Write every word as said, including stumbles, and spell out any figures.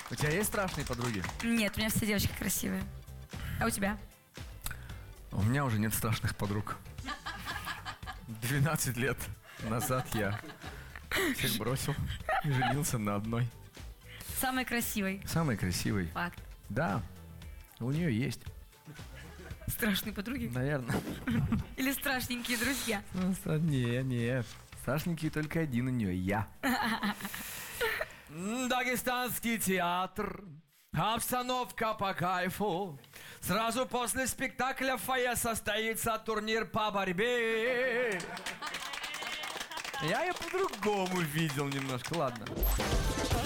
У тебя есть страшные подруги? Нет, у меня все девочки красивые. А у тебя? У меня уже нет страшных подруг. двенадцать лет назад я всех бросил и женился на одной. Самой красивой. Самой красивой. Факт. Да, у нее есть. Страшные подруги? Наверное. Или страшненькие друзья? Нет, нет. Страшненький только один у нее, я. Дагестанский театр. Обстановка по кайфу. Сразу после спектакля в фойе состоится турнир по борьбе. Я ее по-другому видел немножко, ладно.